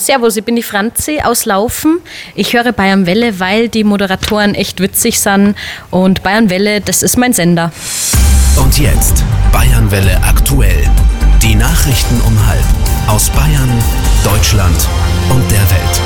Servus, ich bin die Franzi aus Laufen. Ich höre Bayern Welle, weil die Moderatoren echt witzig sind. Und Bayern Welle, das ist mein Sender. Und jetzt Bayern Welle aktuell. Die Nachrichten um 12:30 aus Bayern, Deutschland und der Welt.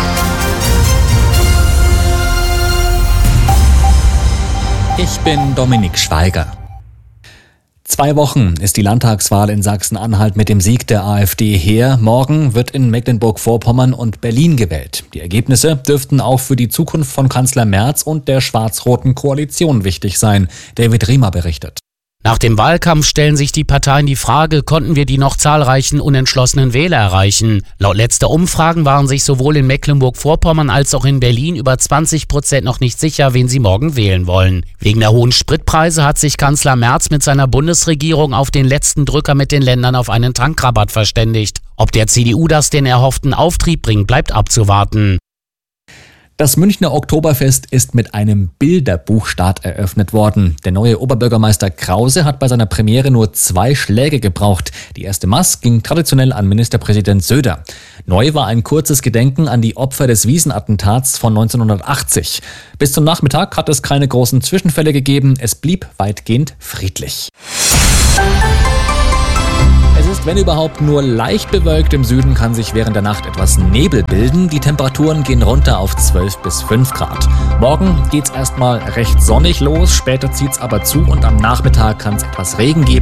Ich bin Dominik Schweiger. 2 Wochen ist die Landtagswahl in Sachsen-Anhalt mit dem Sieg der AfD her. Morgen wird in Mecklenburg-Vorpommern und Berlin gewählt. Die Ergebnisse dürften auch für die Zukunft von Kanzler Merz und der schwarz-roten Koalition wichtig sein. David Riemer berichtet. Nach dem Wahlkampf stellen sich die Parteien die Frage, konnten wir die noch zahlreichen unentschlossenen Wähler erreichen? Laut letzter Umfragen waren sich sowohl in Mecklenburg-Vorpommern als auch in Berlin über 20% noch nicht sicher, wen sie morgen wählen wollen. Wegen der hohen Spritpreise hat sich Kanzler Merz mit seiner Bundesregierung auf den letzten Drücker mit den Ländern auf einen Tankrabatt verständigt. Ob der CDU das den erhofften Auftrieb bringt, bleibt abzuwarten. Das Münchner Oktoberfest ist mit einem Bilderbuchstart eröffnet worden. Der neue Oberbürgermeister Krause hat bei seiner Premiere nur 2 Schläge gebraucht. Die erste Maß ging traditionell an Ministerpräsident Söder. Neu war ein kurzes Gedenken an die Opfer des Wiesenattentats von 1980. Bis zum Nachmittag hat es keine großen Zwischenfälle gegeben. Es blieb weitgehend friedlich. Es ist, wenn überhaupt, nur leicht bewölkt. Im Süden kann sich während der Nacht etwas Nebel bilden. Die Temperaturen gehen runter auf 12 bis 5 Grad. Morgen geht's erstmal recht sonnig los, später zieht's aber zu und am Nachmittag kann es etwas Regen geben.